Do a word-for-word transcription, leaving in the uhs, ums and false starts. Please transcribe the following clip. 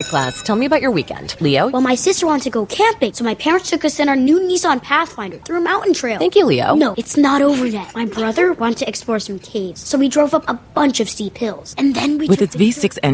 class. Tell me about your weekend. Leo? Well, my sister wanted to go camping, so my parents took us in our new Nissan Pathfinder through a mountain trail. Thank you, Leo. No, it's not over yet. My brother wanted to explore some caves, so we drove up a bunch of steep hills. And then we With took its the V six engine,